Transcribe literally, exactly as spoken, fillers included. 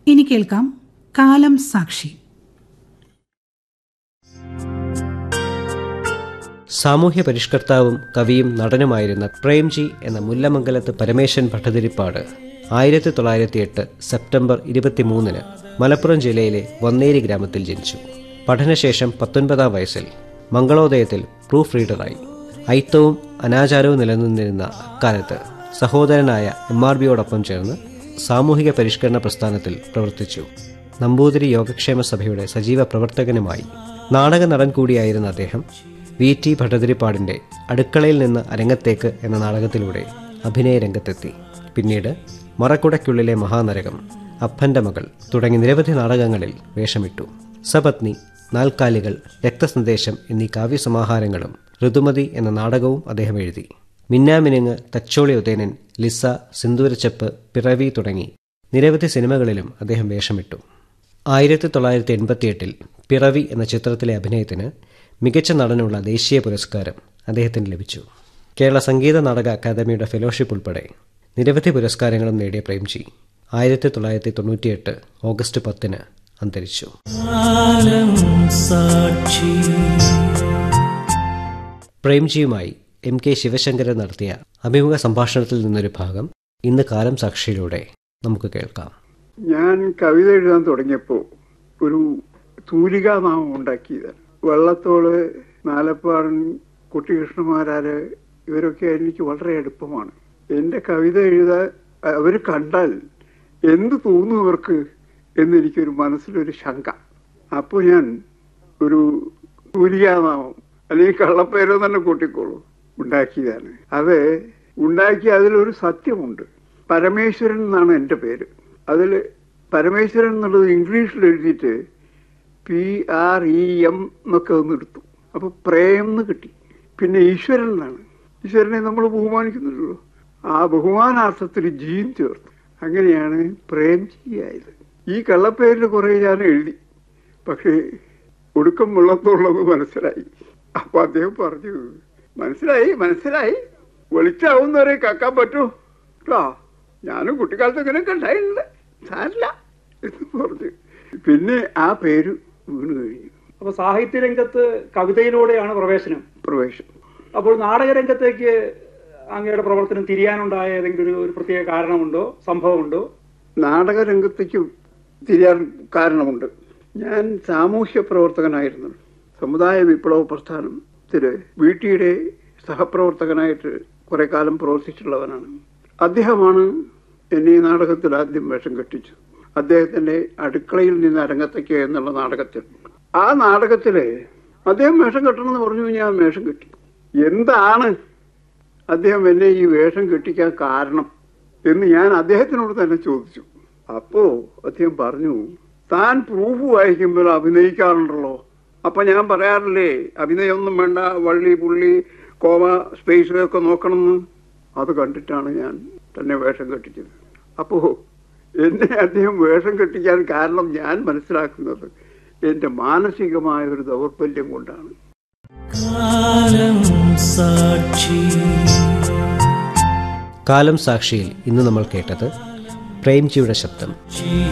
ഇനി കേൾക്കാം കാലം സാക്ഷി. സാമൂഹ്യ പരിഷ്കർത്താവും കവിയും നടനുമായിരുന്ന പ്രേംജി എന്ന മുല്ലമംഗലത്ത് പരമേശ്വരൻ ഭട്ടതിരിപ്പാട് ആയിരത്തി തൊള്ളായിരത്തി എട്ട് സെപ്റ്റംബർ ഇരുപത്തിമൂന്നിന് മലപ്പുറം ജില്ലയിലെ വന്നേരി ഗ്രാമത്തിൽ ജനിച്ചു. പഠനശേഷം പത്തൊൻപതാം വയസ്സിൽ മംഗളോദയത്തിൽ പ്രൂഫ് റീഡറായി. ഐത്തവും അനാചാരവും നിലനിന്നിരുന്ന അക്കാലത്ത് സഹോദരനായ എം ആർ ബിയോടൊപ്പം ചേർന്ന് സാമൂഹിക പരിഷ്കരണ പ്രസ്ഥാനത്തിൽ പ്രവർത്തിച്ചു. നമ്പൂതിരി യോഗക്ഷേമ സഭയുടെ സജീവ പ്രവർത്തകനുമായി. നാടക നടൻ കൂടിയായിരുന്ന അദ്ദേഹം വി ടി ഭട്ടതിരിപ്പാടിൻ്റെ അടുക്കളയിൽ നിന്ന് അരങ്ങത്തേക്ക് എന്ന നാടകത്തിലൂടെ അഭിനയ രംഗത്തെത്തി. പിന്നീട് മറക്കുടയ്ക്കുള്ളിലെ മഹാനരകം, അപ്പൻ്റെ മകൾ തുടങ്ങി നിരവധി നാടകങ്ങളിൽ വേഷമിട്ടു. സപത്നി, നാൽക്കാലികൾ, രക്തസന്ദേശം എന്നീ കാവ്യസമാഹാരങ്ങളും ഋതുമതി എന്ന നാടകവും അദ്ദേഹം എഴുതി. മിന്നാമിനുങ്ങ്, തച്ചോളി ഉദയനൻ, ലിസ, സിന്ദൂരച്ചെപ്പ്, പിറവി തുടങ്ങി നിരവധി സിനിമകളിലും അദ്ദേഹം വേഷമിട്ടു. ആയിരത്തി തൊള്ളായിരത്തി എൺപത്തിയെട്ടിൽ പിറവി എന്ന ചിത്രത്തിലെ അഭിനയത്തിന് മികച്ച നടനുള്ള ദേശീയ പുരസ്കാരം അദ്ദേഹത്തിന് ലഭിച്ചു. കേരള സംഗീത നാടക അക്കാദമിയുടെ ഫെലോഷിപ്പ് ഉൾപ്പെടെ നിരവധി പുരസ്കാരങ്ങളും നേടിയ പ്രേംജി ആയിരത്തി തൊള്ളായിരത്തി തൊണ്ണൂറ്റിയെട്ട് ഓഗസ്റ്റ് പത്തിന് അന്തരിച്ചു. പ്രേംജിയുമായി എം കെ ശിവശങ്കരൻ നടത്തിയ അഭിമുഖ സംഭാഷണത്തിൽ നിന്നൊരു ഭാഗം ഇന്ന് കാലം സാക്ഷിയിലൂടെ നമുക്ക് കേൾക്കാം. ഞാൻ കവിത എഴുതാൻ തുടങ്ങിയപ്പോൾ ഒരു തൂലികാനാമം ഉണ്ടാക്കിയതാണ്. വള്ളത്തോള്, നാലപ്പാടൻ, കുട്ടികൃഷ്ണമാരാര് ഇവരൊക്കെ എനിക്ക് വളരെ അടുപ്പമാണ്. എൻ്റെ കവിത എഴുതാൻ അവർ കണ്ടാൽ എന്ത് തോന്നും അവർക്ക് എന്നെനിക്കൊരു മനസ്സിലൊരു ശങ്ക. അപ്പോൾ ഞാൻ ഒരു തൂലികാനാമം അല്ലെങ്കിൽ കള്ളപ്പേരോ തന്നെ കൂട്ടിക്കോളൂ ഉണ്ടാക്കിയതാണ്. അത് ഉണ്ടാക്കി അതിലൊരു സത്യമുണ്ട്. പരമേശ്വരൻ എന്നാണ് എൻ്റെ പേര്. അതിൽ പരമേശ്വരൻ എന്നുള്ളത് ഇംഗ്ലീഷിൽ എഴുതിയിട്ട് പി ആർ ഇ എം എന്നൊക്കെ ഒന്ന് എടുത്തു. അപ്പോൾ പ്രേം എന്ന് കിട്ടി. പിന്നെ ഈശ്വരൻ എന്നാണ്. ഈശ്വരനെ നമ്മൾ ബഹുമാനിക്കുന്നുണ്ടല്ലോ, ആ ബഹുമാനാർത്ഥത്തിൽ ജീൻ ചേർത്തു. അങ്ങനെയാണ് പ്രേംജി ആയത്. ഈ കള്ളപ്പേരിൽ കുറേ ഞാൻ എഴുതി, പക്ഷേ ഒടുക്കം വെള്ളത്തുള്ളത് മനസ്സിലായി. അപ്പൊ അദ്ദേഹം പറഞ്ഞു, മനസ്സിലായി മനസ്സിലായി വെളിച്ചാവുന്നവരെ കക്കാൻ പറ്റൂ കേട്ടോ, ഞാനും കുട്ടിക്കാലത്ത് ഇങ്ങനെയൊക്കെ ഉണ്ടായിട്ടുണ്ട്, സാരില്ല എന്ന് പറഞ്ഞു. പിന്നെ ആ പേര് വീണ് കഴിഞ്ഞു. അപ്പൊ സാഹിത്യ രംഗത്ത് കവിതയിലൂടെയാണ് പ്രവേശനം പ്രവേശനം അപ്പോൾ നാടകരംഗത്തേക്ക് അങ്ങയുടെ പ്രവർത്തനം തിരിയാനുണ്ടായ ഏതെങ്കിലും ഒരു പ്രത്യേക കാരണമുണ്ടോ, സംഭവമുണ്ടോ? നാടകരംഗത്തേക്ക് തിരിയാൻ കാരണമുണ്ട്. ഞാൻ സാമൂഹ്യ പ്രവർത്തകനായിരുന്നു. സമുദായ വിപ്ലവ പ്രസ്ഥാനത്തിൽ വീട്ടിയുടെ സഹപ്രവർത്തകനായിട്ട് കുറെ കാലം പ്രവർത്തിച്ചിട്ടുള്ളവനാണ്. അദ്ദേഹമാണ് എന്നെ ഈ നാടകത്തിൽ ആദ്യം വേഷം കെട്ടിച്ചു. അദ്ദേഹത്തിന്റെ അടുക്കളയിൽ നിന്ന് അരങ്ങത്തേക്ക് എന്നുള്ള നാടകത്തിൽ. ആ നാടകത്തില് അദ്ദേഹം വേഷം കെട്ടണമെന്ന് പറഞ്ഞു. ഞാൻ വേഷം കെട്ടി. എന്താണ് അദ്ദേഹം എന്നെ ഈ വേഷം കെട്ടിക്കാൻ കാരണം എന്ന് ഞാൻ അദ്ദേഹത്തിനോട് തന്നെ ചോദിച്ചു. അപ്പോ അദ്ദേഹം പറഞ്ഞു, താൻ പ്രൂഫ് വായിക്കുമ്പോൾ അഭിനയിക്കാറുണ്ടല്ലോ. അപ്പൊ ഞാൻ പറയാറില്ലേ, അഭിനയമൊന്നും വേണ്ട, വള്ളി പുള്ളി കോമ സ്പേസ് ഒക്കെ നോക്കണമെന്ന്. അത് കണ്ടിട്ടാണ് ഞാൻ തന്നെ വേഷം കെട്ടിച്ചത്. അപ്പോ എന്നെ അദ്ദേഹം വേഷം കെട്ടിക്കാൻ കാരണം ഞാൻ മനസ്സിലാക്കുന്നത് എന്റെ മാനസികമായ ഒരു ദൗർബല്യം കൊണ്ടാണ്. കാലം സാക്ഷിയിൽ ഇന്ന് നമ്മൾ കേട്ടത് പ്രേംജിയുടെ ശബ്ദം.